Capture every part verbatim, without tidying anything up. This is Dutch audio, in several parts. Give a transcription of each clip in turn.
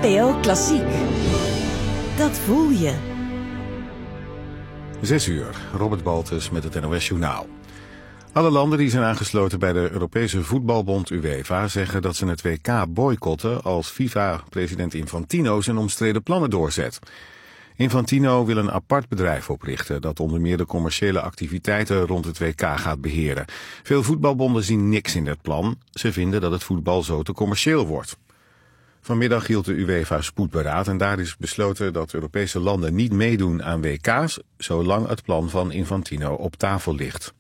N P O Klassiek. Dat voel je. Zes uur, Robert Baltus met het N O S Journaal. Alle landen die zijn aangesloten bij de Europese voetbalbond UEFA zeggen dat ze het W K boycotten als FIFA-president Infantino zijn omstreden plannen doorzet. Infantino wil een apart bedrijf oprichten dat onder meer de commerciële activiteiten rond het W K gaat beheren. Veel voetbalbonden zien niks in dat plan. Ze vinden dat het voetbal zo te commercieel wordt. Vanmiddag hield de UEFA spoedberaad en daar is besloten dat Europese landen niet meedoen aan W K's, zolang het plan van Infantino op tafel ligt.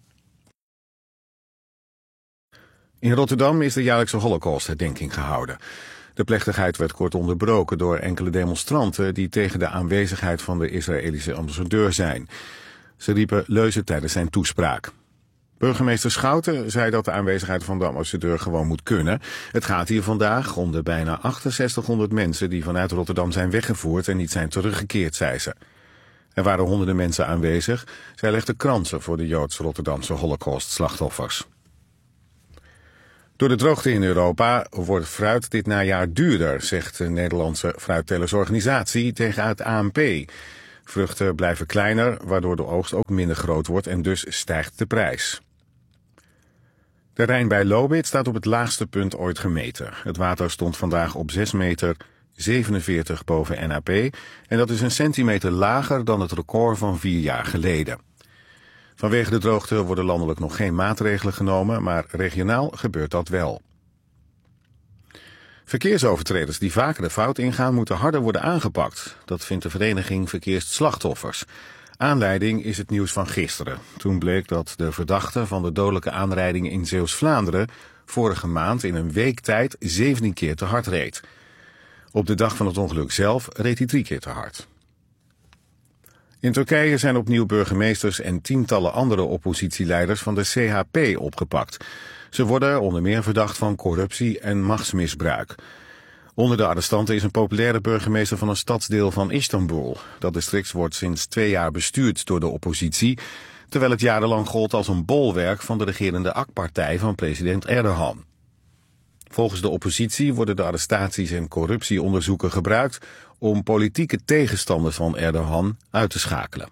In Rotterdam is de jaarlijkse Holocaustherdenking gehouden. De plechtigheid werd kort onderbroken door enkele demonstranten die tegen de aanwezigheid van de Israëlische ambassadeur zijn. Ze riepen leuzen tijdens zijn toespraak. Burgemeester Schouten zei dat de aanwezigheid van de ambassadeur gewoon moet kunnen. Het gaat hier vandaag om de bijna achtenzestighonderd mensen die vanuit Rotterdam zijn weggevoerd en niet zijn teruggekeerd, zei ze. Er waren honderden mensen aanwezig. Zij legden kransen voor de Joods-Rotterdamse Holocaust-slachtoffers. Door de droogte in Europa wordt fruit dit najaar duurder, zegt de Nederlandse fruittelersorganisatie tegen het A N P. Vruchten blijven kleiner, waardoor de oogst ook minder groot wordt en dus stijgt de prijs. De Rijn bij Lobith staat op het laagste punt ooit gemeten. Het water stond vandaag op zes meter zevenenveertig boven N A P en dat is een centimeter lager dan het record van vier jaar geleden. Vanwege de droogte worden landelijk nog geen maatregelen genomen, maar regionaal gebeurt dat wel. Verkeersovertreders die vaker de fout ingaan moeten harder worden aangepakt. Dat vindt de vereniging Verkeersslachtoffers. Aanleiding is het nieuws van gisteren. Toen bleek dat de verdachte van de dodelijke aanrijding in Zeeuws-Vlaanderen vorige maand in een week tijd zeventien keer te hard reed. Op de dag van het ongeluk zelf reed hij drie keer te hard. In Turkije zijn opnieuw burgemeesters en tientallen andere oppositieleiders van de C H P opgepakt. Ze worden onder meer verdacht van corruptie en machtsmisbruik. Onder de arrestanten is een populaire burgemeester van een stadsdeel van Istanbul. Dat district wordt sinds twee jaar bestuurd door de oppositie, terwijl het jarenlang gold als een bolwerk van de regerende AK-partij van president Erdogan. Volgens de oppositie worden de arrestaties en corruptieonderzoeken gebruikt om politieke tegenstanders van Erdogan uit te schakelen.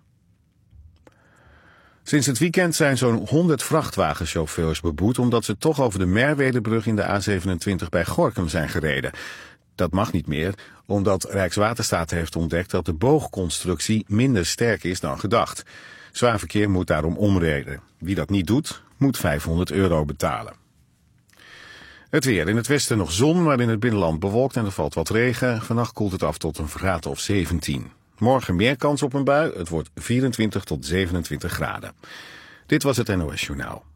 Sinds het weekend zijn zo'n honderd vrachtwagenchauffeurs beboet omdat ze toch over de Merwedebrug in de A zevenentwintig bij Gorinchem zijn gereden. Dat mag niet meer, omdat Rijkswaterstaat heeft ontdekt dat de boogconstructie minder sterk is dan gedacht. Zwaar verkeer moet daarom omrijden. Wie dat niet doet, moet vijfhonderd euro betalen. Het weer. In het westen nog zon, maar in het binnenland bewolkt en er valt wat regen. Vannacht koelt het af tot een graad of zeventien. Morgen meer kans op een bui. Het wordt vierentwintig tot zevenentwintig graden. Dit was het N O S Journaal.